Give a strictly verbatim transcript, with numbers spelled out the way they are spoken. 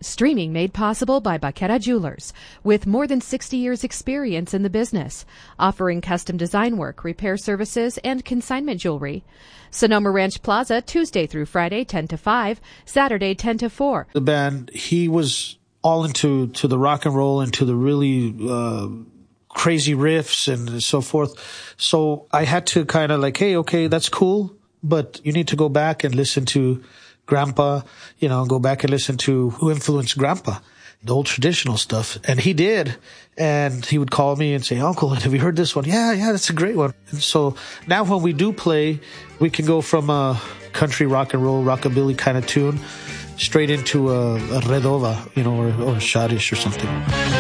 Streaming made possible by Baqueta Jewelers, with more than sixty years experience in the business, offering custom design work, repair services, and consignment jewelry. Sonoma Ranch Plaza, Tuesday through Friday, ten to five, Saturday, ten to four. The band, he was all into to the rock and roll and to the really uh, crazy riffs and so forth. So I had to kind of like, hey, okay, that's cool, but you need to go back and listen to Grandpa, you know, go back and listen to who influenced Grandpa, the old traditional stuff. And he did. And he would call me and say, Uncle, have you heard this one? Yeah, yeah, that's a great one. And so now when we do play, we can go from a country rock and roll, rockabilly kind of tune straight into a, a redova, you know, or, or shadish or something.